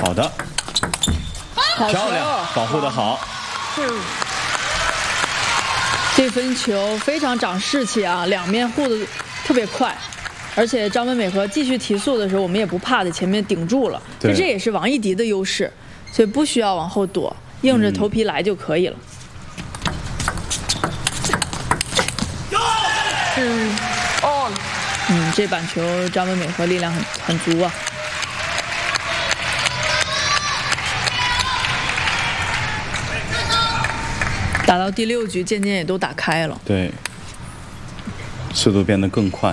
好的，漂亮，保护得好。 这分球非常长士气啊，两面护的特别快，而且张本美和继续提速的时候，我们也不怕在前面顶住了，这也是王艺迪的优势，所以不需要往后躲，硬着头皮来就可以了。这板球张本美和力量很足啊。打到第6局，渐渐也都打开了。 对，速度变得更快。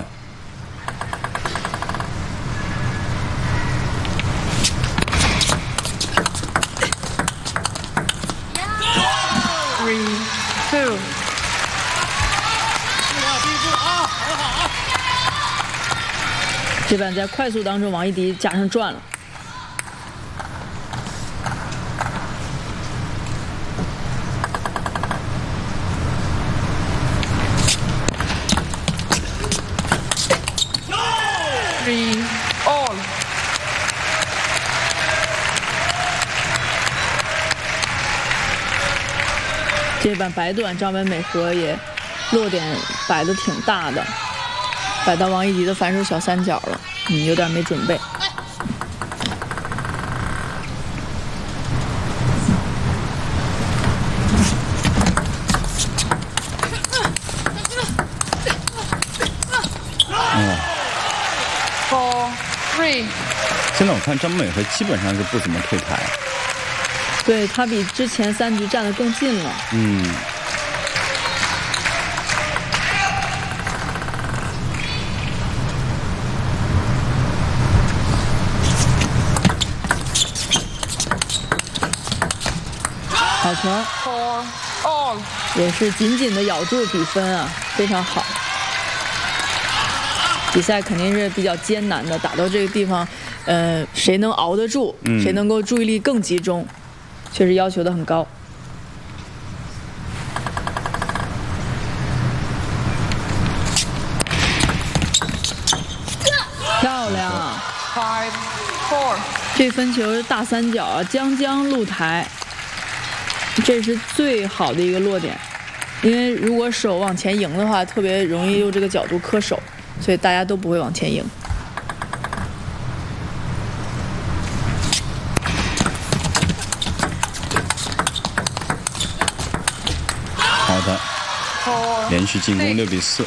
这板在快速当中，王艺迪加上转了。这板摆短，张本美和也落点摆得挺大的，摆到王艺迪的反手小三角了，有点没准备。现在我看张本美和基本上是不怎么退台。对，他比之前3局站得更近了。好球，也是紧紧的咬住比分啊，非常好。比赛肯定是比较艰难的，打到这个地方，谁能熬得住，谁能够注意力更集中，确实要求的很高。漂亮，5-4，这分球大三角啊，将露台，这是最好的一个落点，因为如果手往前迎的话，特别容易用这个角度磕手，所以大家都不会往前迎。好的，连续进攻6-4。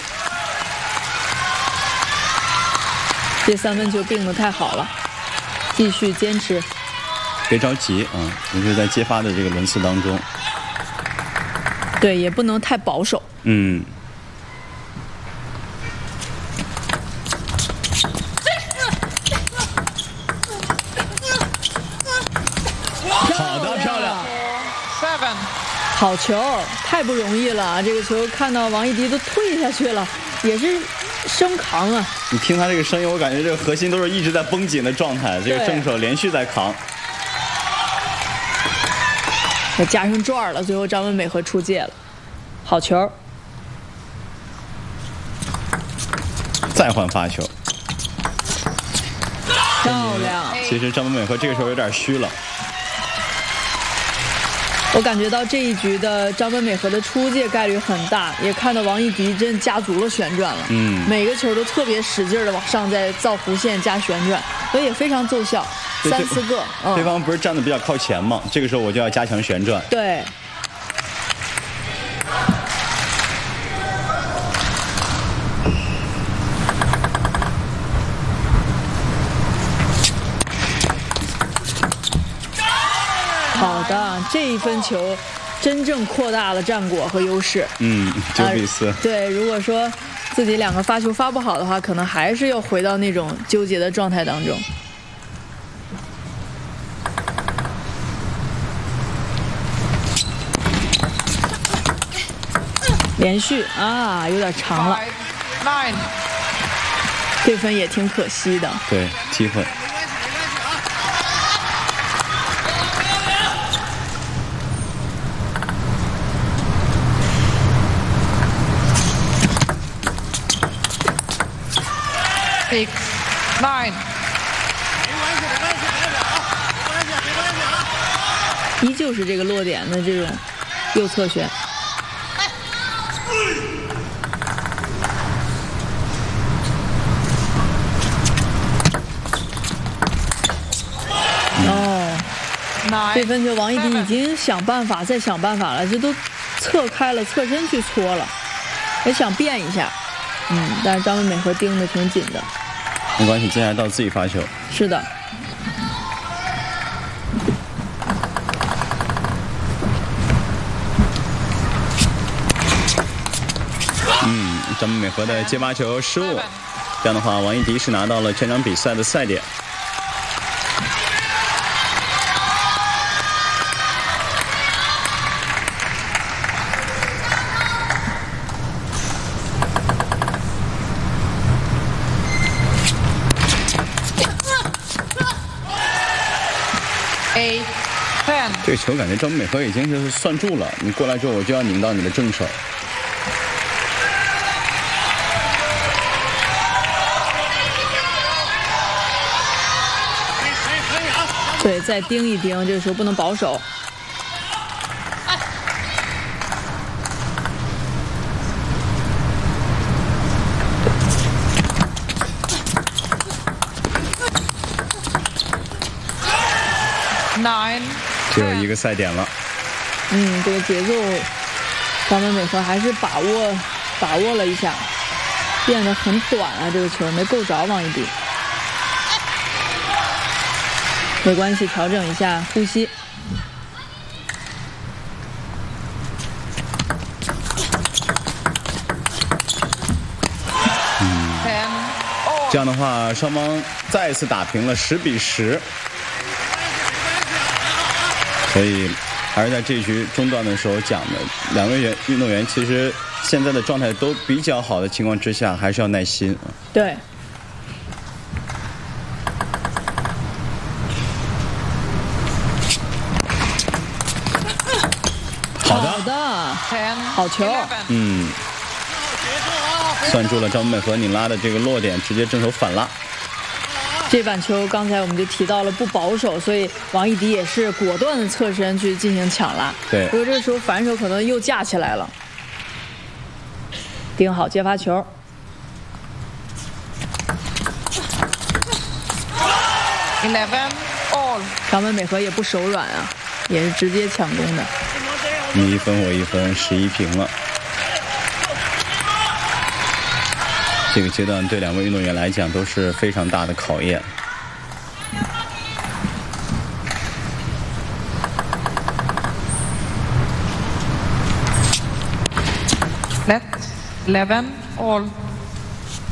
这3分球并得太好了，继续坚持。别着急啊，尤其是在接发的这个轮次当中。对，也不能太保守。好的，漂亮。好球，太不容易了！这个球看到王艺迪都退下去了，也是生扛啊！你听他这个声音，我感觉这个核心都是一直在绷紧的状态，这个正手连续在扛。也加上转了，最后张本美和出界了。好球！再换发球，漂亮！其实张本美和这个时候有点虚了。我感觉到这一局的张本美和的出界概率很大，也看到王艺迪真加足了旋转了。每个球都特别使劲的往上在造弧线加旋转，所以也非常奏效，3、4个。对方不是站的比较靠前吗？这个时候我就要加强旋转。对。好的，这一分球真正扩大了战果和优势。9-4。对，如果说自己2个发球发不好的话，可能还是要回到那种纠结的状态当中。连续啊，有点长了。这分也挺可惜的。对，机会。6-9。 依旧是这个落点的这种右侧旋。这分球王艺迪已经想办法再想办法了，这都侧开了，侧身去搓了，也想变一下，但是张文美和盯得挺紧的。 没关系，接下来到自己发球。 是的。 张文美和的接发球失误，这样的话，王艺迪是拿到了全场比赛的赛点。这个球感觉张文美和已经就是算住了，你过来之后我就要拧到你的正手。 对，再盯一盯，这个时候不能保守。 只有一个赛点了。 这个节奏，张文美和还是把握了一下，变得很短啊，这个球没够着王艺迪。没关系，调整一下呼吸。 这样的话，双方再一次打平了10-10。所以，还是在这一局中段的时候讲的，两位运动员其实现在的状态都比较好的情况之下，还是要耐心。 对。好的，好球。 算住了张文美和拧拉的这个落点，直接正手反拉。 这板球刚才我们就提到了不保守，所以王艺迪也是果断的侧身去进行抢拉。 对， 不过这个时候反手可能又架起来了。盯好接发球。张文美和也不手软啊，也是直接抢攻的。 你1分我1分，11平了。这个阶段对两位运动员来讲都是非常大的考验。 Let 11 all。